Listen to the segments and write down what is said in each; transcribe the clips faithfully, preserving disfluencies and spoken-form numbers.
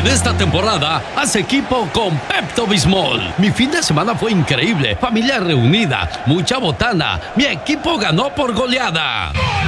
En esta temporada, haz equipo con Pepto-Bismol. Mi fin de semana fue increíble. Familia reunida, mucha botana. Mi equipo ganó por goleada.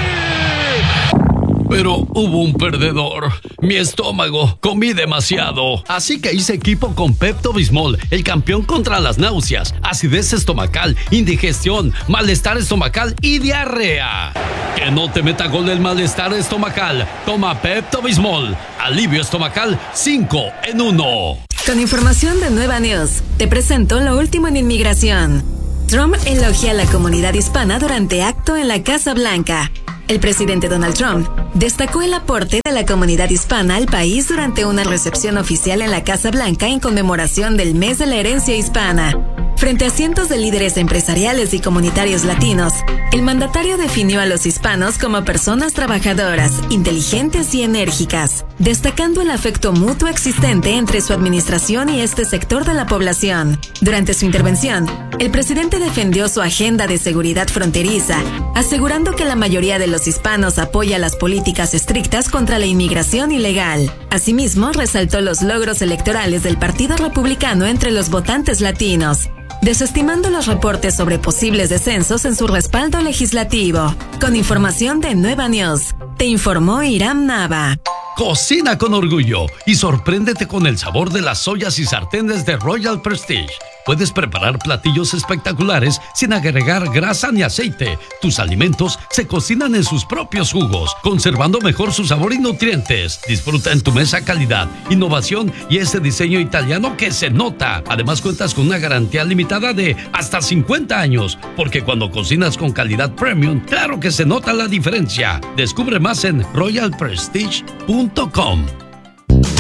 Pero hubo un perdedor. Mi estómago. Comí demasiado. Así que hice equipo con Pepto-Bismol, el campeón contra las náuseas, acidez estomacal, indigestión, malestar estomacal y diarrea. Que no te meta gol el malestar estomacal. Toma Pepto-Bismol. Alivio estomacal cinco en uno. Con información de Nueva News, te presento lo último en inmigración. Trump elogia a la comunidad hispana durante acto en la Casa Blanca. El presidente Donald Trump destacó el aporte de la comunidad hispana al país durante una recepción oficial en la Casa Blanca en conmemoración del Mes de la Herencia Hispana. Frente a cientos de líderes empresariales y comunitarios latinos, el mandatario definió a los hispanos como personas trabajadoras, inteligentes y enérgicas, destacando el afecto mutuo existente entre su administración y este sector de la población. Durante su intervención, el presidente defendió su agenda de seguridad fronteriza, asegurando que la mayoría de los hispanos apoya las políticas estrictas contra la inmigración ilegal. Asimismo, resaltó los logros electorales del Partido Republicano entre los votantes latinos, desestimando los reportes sobre posibles descensos en su respaldo legislativo. Con información de Nueva News, te informó Iram Nava. Cocina con orgullo y sorpréndete con el sabor de las ollas y sartenes de Royal Prestige. Puedes preparar platillos espectaculares sin agregar grasa ni aceite. Tus alimentos se cocinan en sus propios jugos, conservando mejor su sabor y nutrientes. Disfruta en tu mesa calidad, innovación y ese diseño italiano que se nota. Además, cuentas con una garantía limitada de hasta cincuenta años, porque cuando cocinas con calidad premium, claro que se nota la diferencia. Descubre más en royal prestige punto com.